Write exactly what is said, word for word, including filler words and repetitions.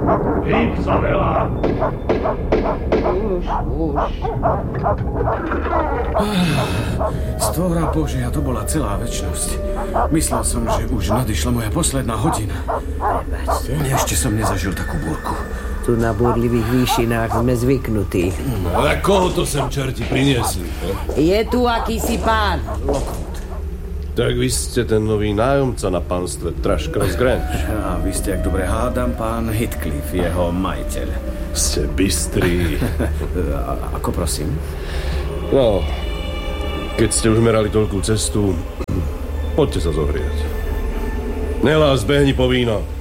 Hýb sa veľa. Už, už. Stvora Božia, to bola celá večnosť. Myslel som, že už nadišla moja posledná hodina. Prepačte. Ešte som nezažil takú búrku. Tu na búrlivých výšinách sme zvyknutí. Ale koho to sem čerti priniesli? Je tu akýsi pán. Tak vy ste ten nový nájomca na pánstve Trash Cross Grange. A vy ste, ak dobre hádam, pán Heathcliff, jeho majiteľ. Ste bystrí. A, ako prosím? No, keď ste už merali toľkú cestu, poďte sa zohriať. Nelás, behni po víno.